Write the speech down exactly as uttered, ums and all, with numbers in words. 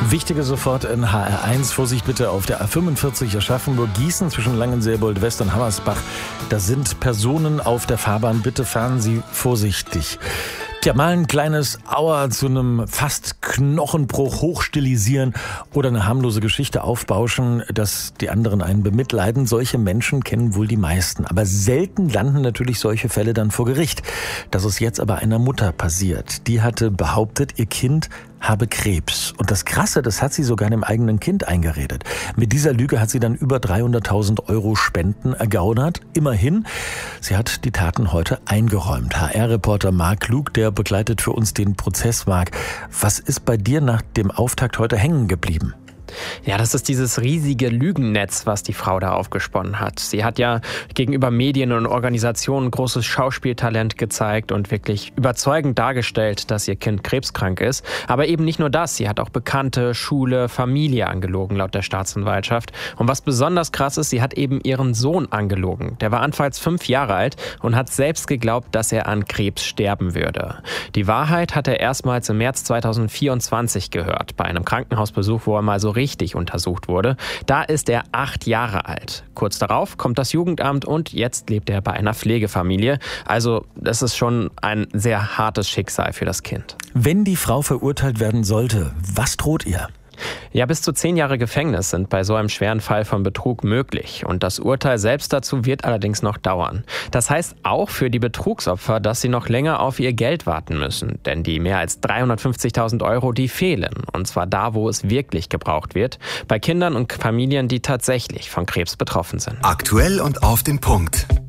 Wichtige sofort in H R eins. Vorsicht bitte auf der A fünfundvierzig Aschaffenburg-Gießen zwischen Langenselbold West und Hammersbach. Da sind Personen auf der Fahrbahn. Bitte fahren Sie vorsichtig. Tja, mal ein kleines Aua zu einem fast Knochenbruch hochstilisieren oder eine harmlose Geschichte aufbauschen, dass die anderen einen bemitleiden. Solche Menschen kennen wohl die meisten. Aber selten landen natürlich solche Fälle dann vor Gericht. Das ist jetzt aber einer Mutter passiert. Die hatte behauptet, ihr Kind habe Krebs. Und das Krasse, das hat sie sogar dem eigenen Kind eingeredet. Mit dieser Lüge hat sie dann über dreihunderttausend Euro Spenden ergaunert. Immerhin, sie hat die Taten heute eingeräumt. H R-Reporter Marc Klug, der begleitet für uns den Prozess. Marc, was ist bei dir nach dem Auftakt heute hängen geblieben? Ja, das ist dieses riesige Lügennetz, was die Frau da aufgesponnen hat. Sie hat ja gegenüber Medien und Organisationen großes Schauspieltalent gezeigt und wirklich überzeugend dargestellt, dass ihr Kind krebskrank ist. Aber eben nicht nur das, sie hat auch Bekannte, Schule, Familie angelogen, laut der Staatsanwaltschaft. Und was besonders krass ist, sie hat eben ihren Sohn angelogen. Der war anfangs fünf Jahre alt und hat selbst geglaubt, dass er an Krebs sterben würde. Die Wahrheit hat er erstmals im März zweitausendvierundzwanzig gehört, bei einem Krankenhausbesuch, wo er mal so richtig untersucht wurde. Da ist er acht Jahre alt. Kurz darauf kommt das Jugendamt und jetzt lebt er bei einer Pflegefamilie. Also das ist schon ein sehr hartes Schicksal für das Kind. Wenn die Frau verurteilt werden sollte, was droht ihr? Ja, bis zu zehn Jahre Gefängnis sind bei so einem schweren Fall von Betrug möglich. Und das Urteil selbst dazu wird allerdings noch dauern. Das heißt auch für die Betrugsopfer, dass sie noch länger auf ihr Geld warten müssen. Denn die mehr als dreihundertfünfzigtausend Euro, die fehlen. Und zwar da, wo es wirklich gebraucht wird. Bei Kindern und Familien, die tatsächlich von Krebs betroffen sind. Aktuell und auf den Punkt.